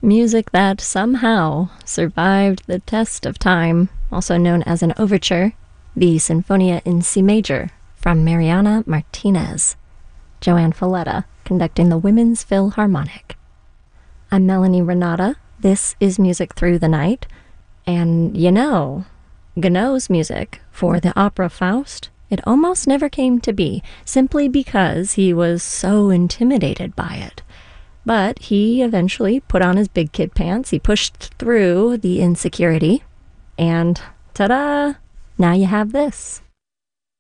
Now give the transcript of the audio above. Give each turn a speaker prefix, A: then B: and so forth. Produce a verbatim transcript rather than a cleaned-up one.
A: Music that somehow survived the test of time, also known as an overture, the Sinfonia in C major from Mariana Martinez. Joanne Falletta conducting the Women's Philharmonic. I'm Melanie Renata. This is Music Through the Night. And you know, Gounod's music for the opera Faust, it almost never came to be, simply because he was so intimidated by it. But he eventually put on his big kid pants, he pushed through the insecurity, and ta-da! Now you have this.